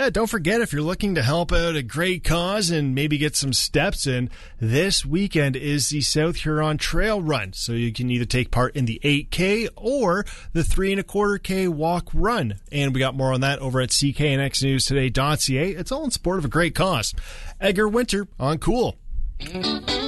Yeah, don't forget, if you're looking to help out a great cause and maybe get some steps in, this weekend is the South Huron Trail Run. So you can either take part in the 8K or the 3.25K walk run. And we got more on that over at cknxnewstoday.ca. It's all in support of a great cause. Edgar Winter on Cool.